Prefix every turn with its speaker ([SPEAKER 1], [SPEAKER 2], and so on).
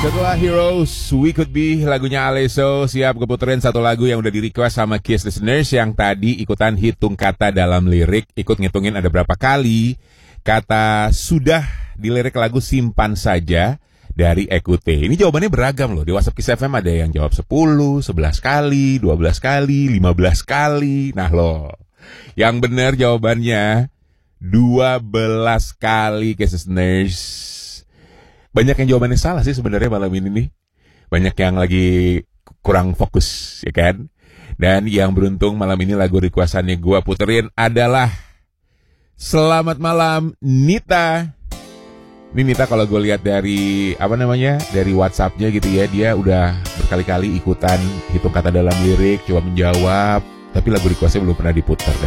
[SPEAKER 1] Setelah Heroes, We Could Be, lagunya Alesso, siap keputerin satu lagu yang udah di-request sama Kiss listeners yang tadi ikutan hitung kata dalam lirik, ikut ngitungin ada berapa kali kata sudah di lirik lagu Simpan Saja dari EQT. Ini jawabannya beragam loh. Di WhatsApp Kiss FM ada yang jawab 10, 11 kali, 12 kali, 15 kali. Nah loh, yang benar jawabannya 12 kali, Kiss listeners. Banyak yang jawabannya salah sih sebenarnya malam ini nih. Banyak yang lagi kurang fokus, ya kan? Dan yang beruntung malam ini lagu requestannya gue puterin adalah Selamat Malam Nita. Ini Nita kalau gue lihat dari dari WhatsApp-nya gitu ya, dia udah berkali-kali ikutan hitung kata dalam lirik, coba menjawab, tapi lagu requestnya belum pernah diputar.